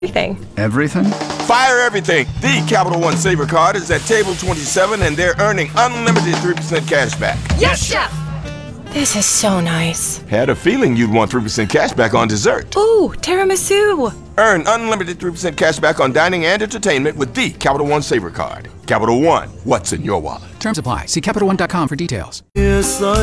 Everything. Everything? Fire everything. The Capital One Saver Card is at table 27 and they're earning unlimited 3% cash back. Yes, Chef! This is so nice. Had a feeling you'd want 3% cash back on dessert. Ooh, tiramisu. Earn unlimited 3% cash back on dining and entertainment with the Capital One Saver Card. Capital One, what's in your wallet? Terms apply. See CapitalOne.com for details. Yes,